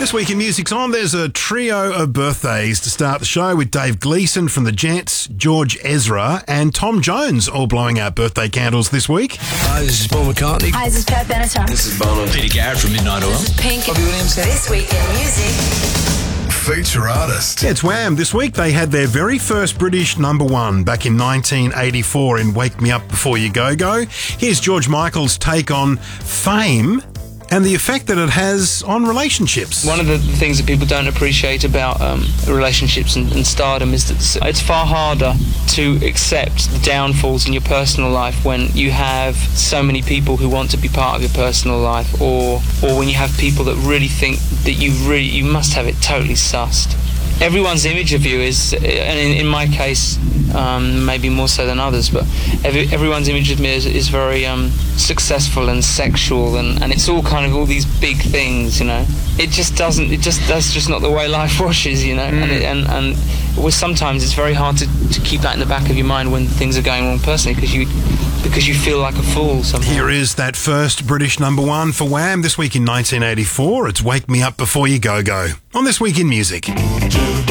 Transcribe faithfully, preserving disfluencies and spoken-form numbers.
This week in Music's On, there's a trio of birthdays to start the show with Dave Gleeson from the Jets, George Ezra and Tom Jones all blowing out birthday candles this week. Hi, this is Paul McCartney. Hi, this is Pat Benatar. This is Bono. Peter Garrett from Midnight Oil. This is Pink. Bobby Williams. This week in Music. Feature artist. Yeah, it's Wham! This week they had their very first British number one back in nineteen eighty-four in Wake Me Up Before You Go Go. Here's George Michael's take on fame and the effect that it has on relationships. One of the things that people don't appreciate about um, relationships and, and stardom is that it's far harder to accept the downfalls in your personal life when you have so many people who want to be part of your personal life, or or when you have people that really think that you really you must have it totally sussed. Everyone's image of you is, and in, in my case, um, maybe more so than others, but every, everyone's image of me is, is very um, successful and sexual, and, and it's all kind of all these big things, you know. It just doesn't. It just that's just not the way life washes, you know. Mm. And, it, and and well, sometimes it's very hard to, to keep that in the back of your mind when things are going wrong personally, because you because you feel like a fool somehow. Here is that first British number one for Wham! This week in nineteen eighty-four. It's Wake Me Up Before You Go Go on This Week in Music.